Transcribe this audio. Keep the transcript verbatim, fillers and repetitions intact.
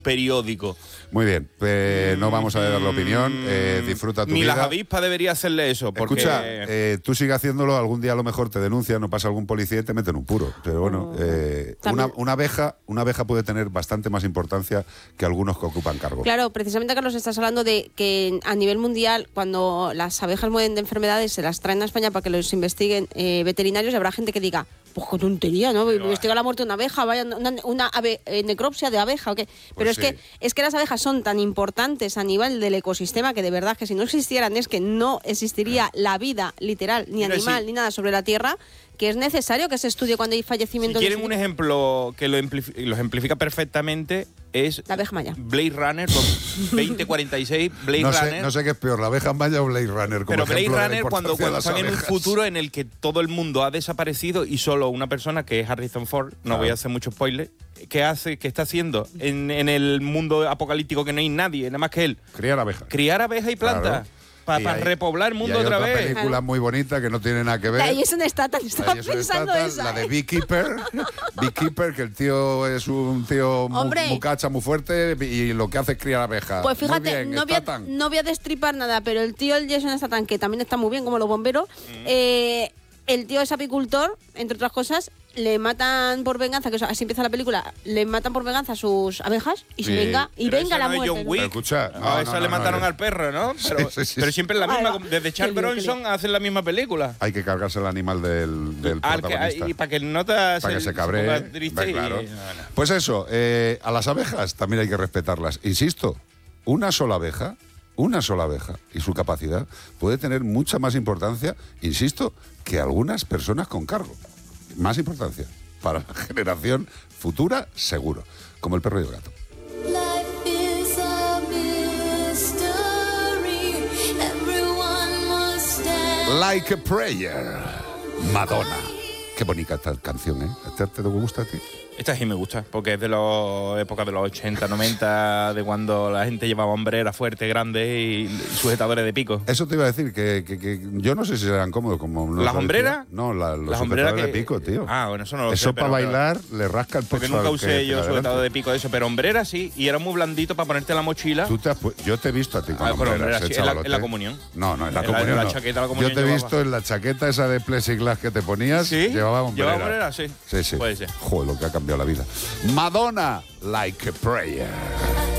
periódico. Muy bien, eh, no vamos a dar la opinión, eh, disfruta tu Ni vida. las avispas debería hacerle eso. Porque... Escucha, eh, tú sigue haciéndolo, algún día a lo mejor te denuncian, no pasa algún policía y te meten un puro. Pero bueno, eh, una, una, abeja, una abeja puede tener bastante más importancia que algunos que ocupan cargos. Claro, precisamente, Carlos, estás hablando de que a nivel mundial, cuando las abejas mueren de enfermedades, se las traen a España para que los investiguen eh, veterinarios, y habrá gente que diga, pues qué tontería, ¿no? Investiga la muerte de una abeja, vaya, una, una ave, eh, necropsia de abeja, ¿o qué? Pero pues es, sí. que, es que las abejas son tan importantes a nivel del ecosistema que de verdad que si no existieran es que no existiría la vida literal, ni Pero animal, sí. ni nada sobre la Tierra, que es necesario que se estudie cuando hay fallecimientos. Si quieren un ejemplo que lo, lo ejemplifica perfectamente, es la abeja maya. Blade Runner veinte cuarenta y seis, Blade no sé, Runner. No sé qué es peor, la abeja maya o Blade Runner. Como Pero Blade Runner cuando, cuando están abejas. en un futuro en el que todo el mundo ha desaparecido y solo una persona, que es Harrison Ford, no claro. voy a hacer mucho spoiler, ¿qué hace, qué está haciendo en, en el mundo apocalíptico que no hay nadie, nada más que él? Criar abejas. Criar abejas y plantas. Claro. Para pa repoblar el mundo y hay otra, otra vez. Una película claro. muy bonita que no tiene nada que ver. La Jason Statham, estaba pensando Statham, esa. La de Beekeeper. Beekeeper, que el tío es un tío muy, muy cacha, muy fuerte y lo que hace es criar abejas. Pues fíjate, bien, no, voy a, no voy a destripar nada, pero el tío el Jason Statham, que también está muy bien, como los bomberos, mm. eh, el tío es apicultor, entre otras cosas, le matan por venganza, que así empieza la película, le matan por venganza a sus abejas y sí. se venga y pero venga la no muerte. John Wick. Escucha, no, a esa no, le no, mataron no, al perro, ¿no? Pero, sí, sí, sí. pero siempre es la misma, Ay, desde Charles Bronson hacen la misma película. Hay que cargarse el animal del, del Al protagonista. Que, y para que el nota para se, que se cabree. Triste y, claro. y, no, no. Pues eso, eh, a las abejas también hay que respetarlas. Insisto, una sola abeja, una sola abeja y su capacidad puede tener mucha más importancia, insisto, que algunas personas con cargo. Más importancia para la generación futura, seguro, como el perro y el gato. Like a Prayer, Madonna. Qué bonita esta canción, ¿eh? ¿Te, te gusta a ti? Esta sí me gusta, porque es de la época de los ochenta, noventa, de cuando la gente llevaba hombreras fuertes, grandes y sujetadores de pico. Eso te iba a decir, que, que, que yo no sé si serán cómodos como... ¿Las hombreras? No, la, los Las sujetadores que... de pico, tío. Ah, bueno, eso no lo eso sé. para bailar le rasca el pecho. Porque nunca usé que, yo que sujetador de pico de eso, pero hombreras sí, y era muy blandito para ponerte en la mochila. ¿Tú te has pu- yo te he visto a ti con ah, hombreras, hombreras eh, sí, en, la, en la comunión. No, no, en la en comunión la, no. la chaqueta, la comunión yo te he llevaba. visto en la chaqueta esa de plexiglas que te ponías, ¿Sí? llevaba hombreras. ¿Llevaba hombreras? Sí. Sí, sí. Puede ser. Joder, lo que ha cambiado la vida. Madonna, Like a Prayer.